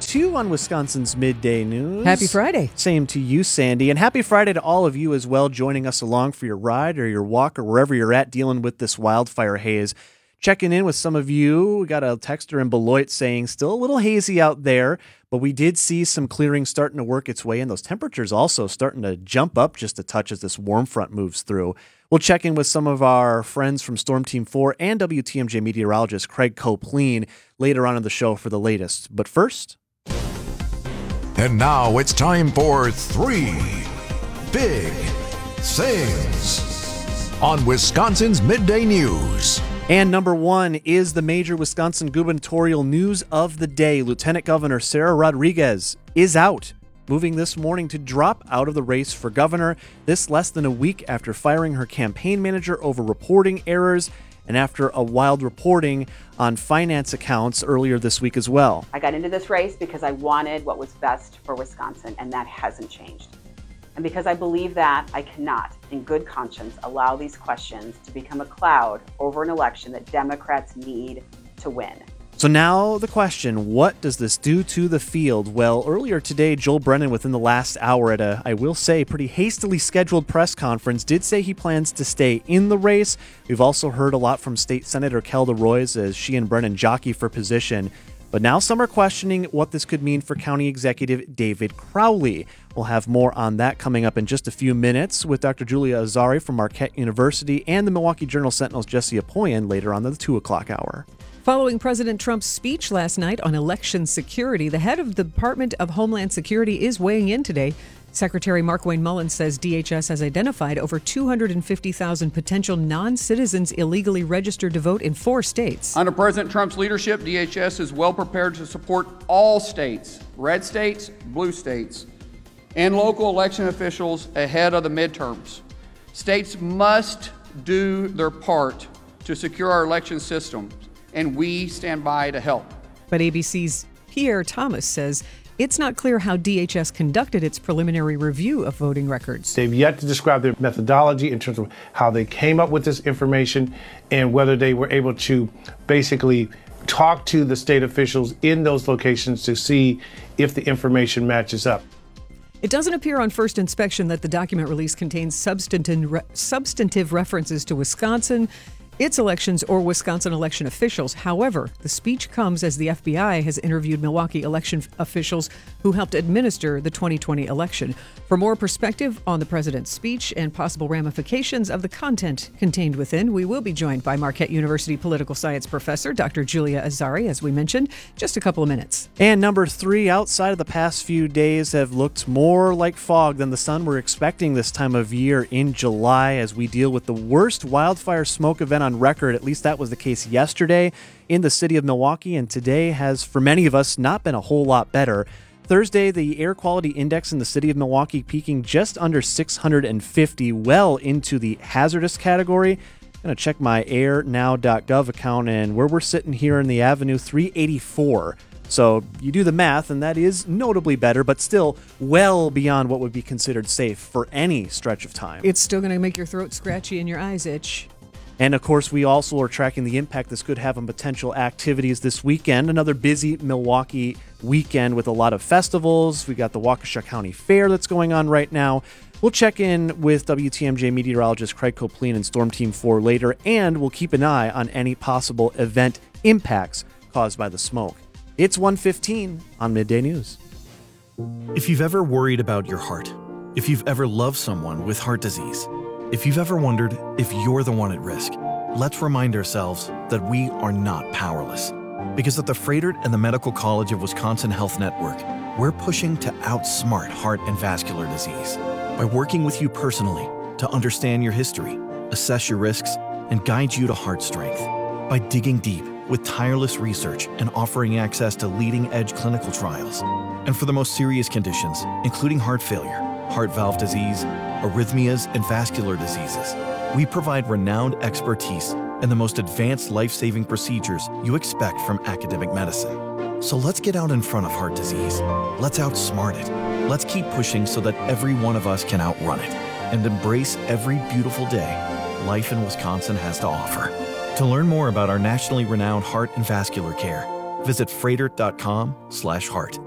to you on Wisconsin's Midday News. Happy Friday. Same to you, Sandy. And happy Friday to all of you as well, joining us along for your ride or your walk or wherever you're at dealing with this wildfire haze. Checking in with some of you. We got a texter in Beloit saying still a little hazy out there, but we did see some clearing starting to work its way in. Those temperatures also starting to jump up just a touch as this warm front moves through. We'll check in with some of our friends from Storm Team 4 and WTMJ meteorologist Craig Copleen later on in the show for the latest. But first... And now it's time for 3 Big Things on Wisconsin's Midday News. And number 1 is the major Wisconsin gubernatorial news of the day. Lieutenant Governor Sarah Rodriguez is out, moving this morning to drop out of the race for governor. This less than a week after firing her campaign manager over reporting errors and after a wild reporting on finance accounts earlier this week as well. I got into this race because I wanted what was best for Wisconsin, and that hasn't changed. And because I believe that, I cannot, in good conscience, allow these questions to become a cloud over an election that Democrats need to win. So now the question, what does this do to the field? Well, earlier today, Joel Brennan, within the last hour at a, I will say, pretty hastily scheduled press conference, did say he plans to stay in the race. We've also heard a lot from State Senator Kelda Roys as she and Brennan jockey for position. But now some are questioning what this could mean for County Executive David Crowley. We'll have more on that coming up in just a few minutes with Dr. Julia Azari from Marquette University and the Milwaukee Journal-Sentinel's Jesse Apoyan later on the 2 o'clock hour. Following President Trump's speech last night on election security, the head of the Department of Homeland Security is weighing in today. Secretary Markwayne Mullins says DHS has identified over 250,000 potential non-citizens illegally registered to vote in 4 states. Under President Trump's leadership, DHS is well prepared to support all states, red states, blue states, and local election officials ahead of the midterms. States must do their part to secure our election system, and we stand by to help. But ABC's Pierre Thomas says it's not clear how DHS conducted its preliminary review of voting records. They've yet to describe their methodology in terms of how they came up with this information and whether they were able to basically talk to the state officials in those locations to see if the information matches up. It doesn't appear on first inspection that the document release contains substantive references to Wisconsin, its elections, or Wisconsin election officials. However, the speech comes as the FBI has interviewed Milwaukee election officials who helped administer the 2020 election. For more perspective on the president's speech and possible ramifications of the content contained within, we will be joined by Marquette University political science professor Dr. Julia Azari, as we mentioned, just a couple of minutes. And number 3, outside of the past few days have looked more like fog than the sun we're expecting this time of year in July as we deal with the worst wildfire smoke event on record. At least that was the case yesterday in the city of Milwaukee, and today has, for many of us, not been a whole lot better. Thursday, the air quality index in the city of Milwaukee peaking just under 650, well into the hazardous category. I'm going to check my airnow.gov account, and where we're sitting here in the Avenue, 384. So you do the math, and that is notably better, but still well beyond what would be considered safe for any stretch of time. It's still going to make your throat scratchy and your eyes itch. And of course, we also are tracking the impact this could have on potential activities this weekend. Another busy Milwaukee weekend with a lot of festivals. We got the Waukesha County Fair that's going on right now. We'll check in with WTMJ meteorologist Craig Copleen and Storm Team 4 later, and we'll keep an eye on any possible event impacts caused by the smoke. It's 1:15 on Midday News. If you've ever worried about your heart, if you've ever loved someone with heart disease, if you've ever wondered if you're the one at risk, let's remind ourselves that we are not powerless. Because at the Froedtert and the Medical College of Wisconsin Health Network, we're pushing to outsmart heart and vascular disease by working with you personally to understand your history, assess your risks, and guide you to heart strength. By digging deep with tireless research and offering access to leading-edge clinical trials. And for the most serious conditions, including heart failure, heart valve disease, arrhythmias, and vascular diseases, we provide renowned expertise and the most advanced life-saving procedures you expect from academic medicine. So let's get out in front of heart disease. Let's outsmart it. Let's keep pushing so that every one of us can outrun it and embrace every beautiful day life in Wisconsin has to offer. To learn more about our nationally renowned heart and vascular care, visit froedtert.com/heart.